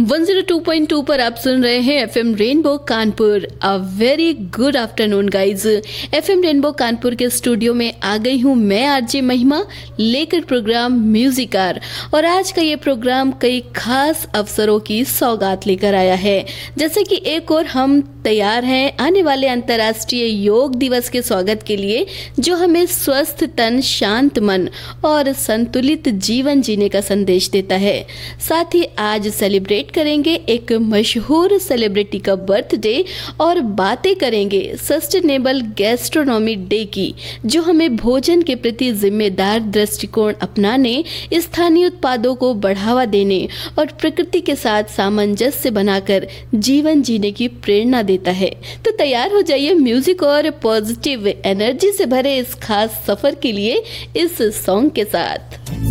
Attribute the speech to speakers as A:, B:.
A: 102.2 पर आप सुन रहे हैं FM rainbow Kanpur. A very good afternoon guys. FM rainbow Kanpur के स्टूडियो में आ गई हूँ मैं आरजे महिमा लेकर प्रोग्राम म्यूजिकार। और आज का ये प्रोग्राम कई खास अवसरों की सौगात लेकर आया है। जैसे कि एक और हम तैयार हैं आने वाले अंतर्राष्ट्रीय योग दिवस के स्वागत के लिए, जो हमें स्वस्थ तन, शांत मन और संतुलित जीवन जीने का संदेश देता है। साथ ही आज सेलिब्रेट करेंगे एक मशहूर सेलिब्रिटी का बर्थडे और बातें करेंगे सस्टेनेबल गैस्ट्रोनॉमी डे की, जो हमें भोजन के प्रति जिम्मेदार दृष्टिकोण अपनाने, स्थानीय उत्पादों को बढ़ावा देने और प्रकृति के साथ सामंजस्य बनाकर जीवन जीने की प्रेरणा देता है। तो तैयार हो जाइए म्यूजिक और पॉजिटिव एनर्जी से भरे इस खास सफर के लिए इस सॉन्ग के साथ।